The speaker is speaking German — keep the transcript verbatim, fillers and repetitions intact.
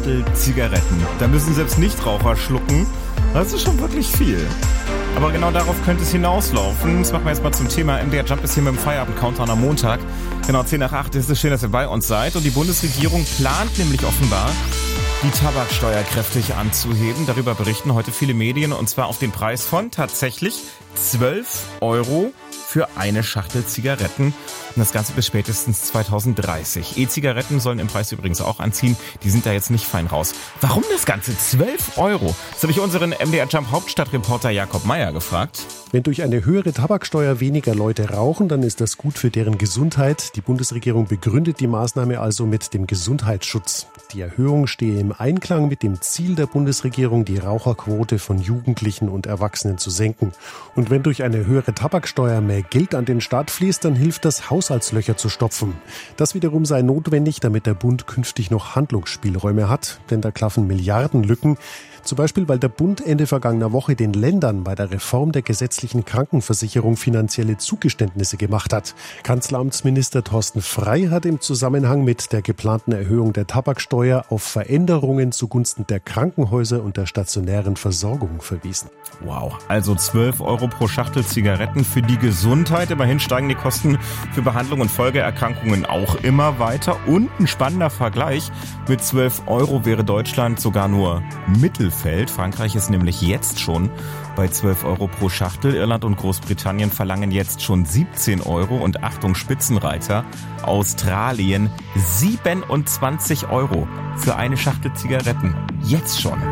Schachtel Zigaretten. Da müssen selbst Nichtraucher schlucken. Das ist schon wirklich viel. Aber genau darauf könnte es hinauslaufen. Das machen wir jetzt mal zum Thema. M D R Jump ist hier mit dem Feierabend-Countdown am Montag. Genau, zehn nach acht ist es schön, dass ihr bei uns seid. Und die Bundesregierung plant nämlich offenbar, die Tabaksteuer kräftig anzuheben. Darüber berichten heute viele Medien, und zwar auf den Preis von tatsächlich zwölf Euro für eine Schachtel Zigaretten. Und das Ganze bis spätestens zwanzig dreißig. E-Zigaretten sollen im Preis übrigens auch anziehen. Die sind da jetzt nicht fein raus. Warum das Ganze? zwölf Euro? Das habe ich unseren M D R Jump Hauptstadtreporter Jakob Meyer gefragt. Wenn durch eine höhere Tabaksteuer weniger Leute rauchen, dann ist das gut für deren Gesundheit. Die Bundesregierung begründet die Maßnahme also mit dem Gesundheitsschutz. Die Erhöhung stehe im Einklang mit dem Ziel der Bundesregierung, die Raucherquote von Jugendlichen und Erwachsenen zu senken. Und wenn durch eine höhere Tabaksteuer mehr Geld an den Staat fließt, dann hilft das, Haushaltslöcher zu stopfen. Das wiederum sei notwendig, damit der Bund künftig noch Handlungsspielräume hat, denn da klaffen Milliardenlücken. Zum Beispiel, weil der Bund Ende vergangener Woche den Ländern bei der Reform der gesetzlichen Krankenversicherung finanzielle Zugeständnisse gemacht hat. Kanzleramtsminister Thorsten Frey hat im Zusammenhang mit der geplanten Erhöhung der Tabaksteuer auf Veränderungen zugunsten der Krankenhäuser und der stationären Versorgung verwiesen. Wow, also zwölf Euro pro Schachtel Zigaretten für die Gesundheit. Immerhin steigen die Kosten für Behandlung und Folgeerkrankungen auch immer weiter. Und ein spannender Vergleich: Mit zwölf Euro wäre Deutschland sogar nur Mittelfeld. Frankreich ist nämlich jetzt schon bei zwölf Euro pro Schachtel. Irland und Großbritannien verlangen jetzt schon siebzehn Euro. Und Achtung, Spitzenreiter, Australien siebenundzwanzig Euro für eine Schachtel Zigaretten. Jetzt schon.